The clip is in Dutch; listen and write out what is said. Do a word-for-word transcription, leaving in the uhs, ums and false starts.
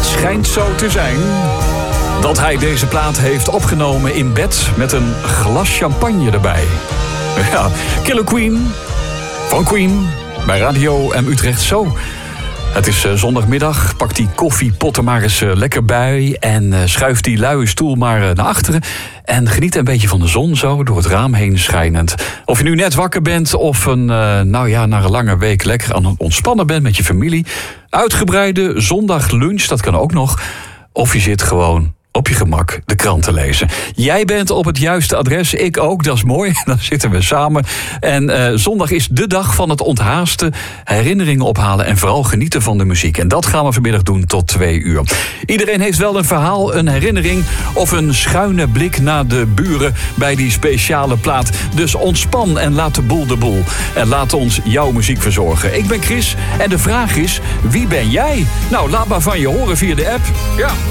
Het schijnt zo te zijn dat hij deze plaat heeft opgenomen in bed met een glas champagne erbij. Ja, Killer Queen van Queen bij Radio M Utrecht Zo. Het is uh, zondagmiddag, pak die koffiepot er maar eens uh, lekker bij en uh, schuif die luie stoel maar uh, naar achteren en geniet een beetje van de zon zo door het raam heen schijnend. Of je nu net wakker bent of een, uh, nou ja, na een lange week lekker aan het ontspannen bent met je familie. Uitgebreide zondag lunch, dat kan ook nog. Of je zit gewoon op je gemak de krant te lezen. Jij bent op het juiste adres, ik ook, dat is mooi. Dan zitten we samen. En uh, zondag is de dag van het onthaasten, herinneringen ophalen en vooral genieten van de muziek. En dat gaan we vanmiddag doen tot twee uur. Iedereen heeft wel een verhaal, een herinnering of een schuine blik naar de buren bij die speciale plaat. Dus ontspan en laat de boel de boel. En laat ons jouw muziek verzorgen. Ik ben Chris en de vraag is, wie ben jij? Nou, laat maar van je horen via de app. Ja.